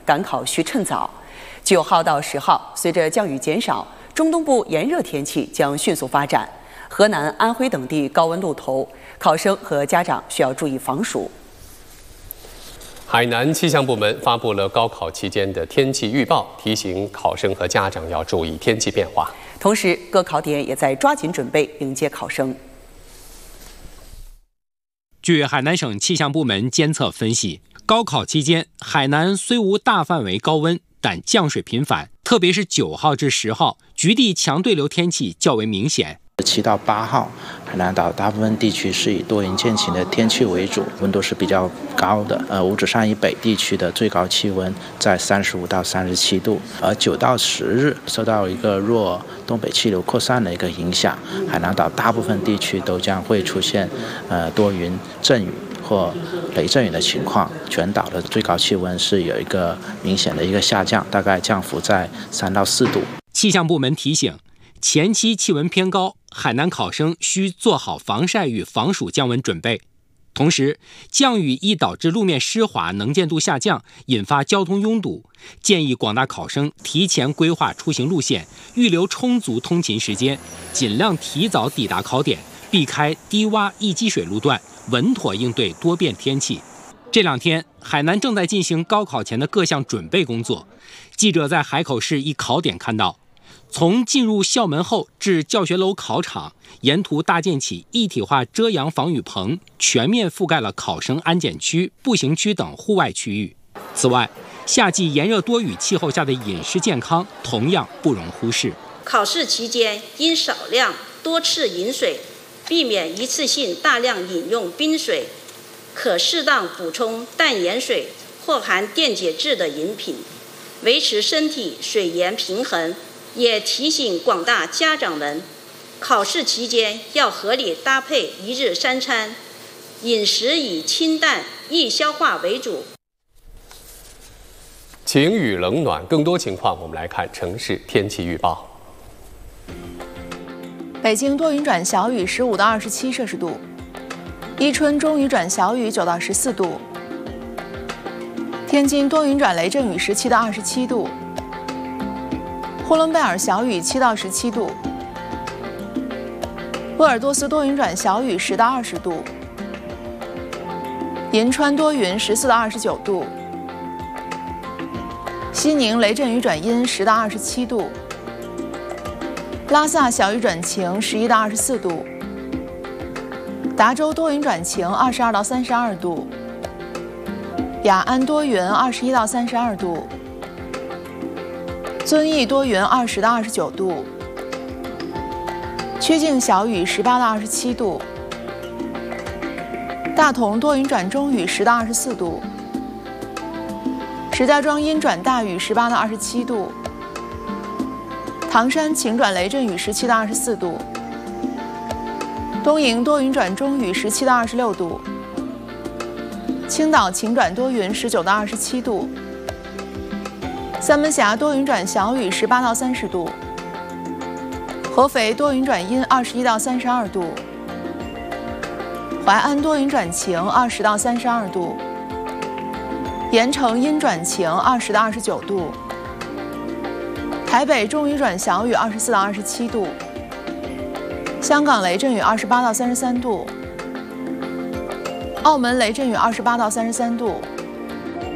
赶考需趁早。9号到10号，随着降雨减少，中东部炎热天气将迅速发展，河南、安徽等地高温露头，考生和家长需要注意防暑。 海南气象部门发布了高考期间的天气预报，提醒考生和家长要注意天气变化。 同时，各考点也在抓紧准备迎接考生。 据海南省气象部门监测分析，高考期间，海南虽无大范围高温，但降水频繁，特别是9号至10号，局地强对流天气较为明显。 7到8号，海南岛大部分地区是以多云见晴的天气为主，温度是比较高的。五指山以北地区的最高气温在35到37度。而9到10日受到一个弱东北气流扩散的一个影响，海南岛大部分地区都将会出现多云阵雨或雷阵雨的情况。全岛的最高气温是有一个明显的一个下降，大概降幅在3到4度。 气象部门提醒，前期气温偏高，海南考生需做好防晒与防暑降温准备。同时，降雨易导致路面湿滑、能见度下降，引发交通拥堵。建议广大考生提前规划出行路线，预留充足通勤时间，尽量提早抵达考点，避开低洼易积水路段，稳妥应对多变天气。这2天，海南正在进行高考前的各项准备工作。记者在海口市一考点看到，从进入校门后至教学楼考场，沿途搭建起一体化遮阳防雨棚，全面覆盖了考生安检区、步行区等户外区域。此外，夏季炎热多雨气候下的饮食健康同样不容忽视。 考试期间应少量多次饮水，避免一次性大量饮用冰水，可适当补充淡盐水或含电解质的饮品，维持身体水盐平衡。也提醒广大家长们，考试期间要合理搭配一日3餐，饮食以清淡易消化为主。 晴雨冷暖，更多情况我们来看城市天气预报。 北京多云转小雨15到27摄氏度，伊春中雨转小雨9到14度，天津多云转雷阵雨17到27度。呼伦贝尔小雨7到17度，鄂尔多斯多云转小雨10到20度，银川多云14到29度，西宁雷阵雨转阴10到27度，拉萨小雨转晴11到24度，达州多云转晴22到32度，雅安多云21到32度。遵义多云20到29度，曲靖小雨18到27度，大同多云转中雨10到24度，石家庄阴转大雨18到27度，唐山晴转雷阵雨17到24度，东营多云转中雨17到26度，青岛晴转多云19到27度。三门峡多云转小雨18到30度，合肥多云转阴21到32度，淮安多云转晴20到32度，盐城阴转晴20到29度，台北中雨转小雨24到27度，香港雷阵雨28到33度，澳门雷阵雨28到33度。